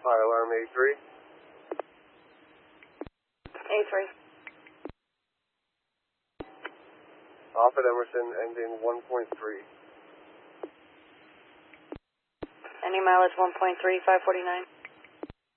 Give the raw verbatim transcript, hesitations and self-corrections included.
Fire alarm A three. A three. Off at Emerson, ending one point three. Any mileage one point three, five forty-nine.